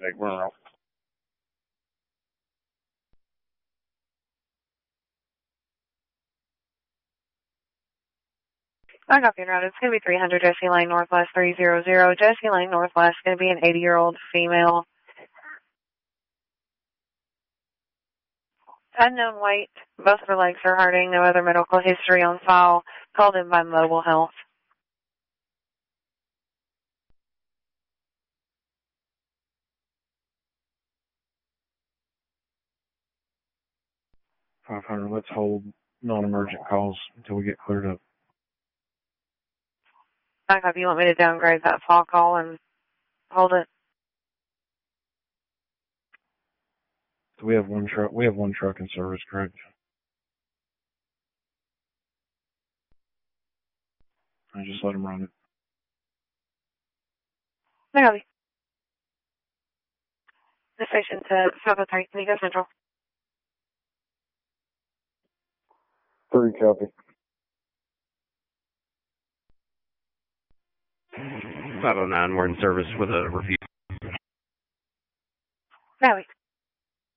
mistake. We're on. I got you, route. It's going to be 300 Jesse Lane Northwest 300. Jesse Lane Northwest, going to be an 80-year-old female. Unknown weight. Both of her legs are hurting. No other medical history on file. Called in by Mobile Health. 500. Let's hold non-emergent calls until we get cleared up. I got you. Want me to downgrade that fall call and hold it? So we have one truck. We have one truck in service, correct? I just let him run it. I got you. The station's at 703. Can you go Central? 3 copy. 509, we're in service with a review.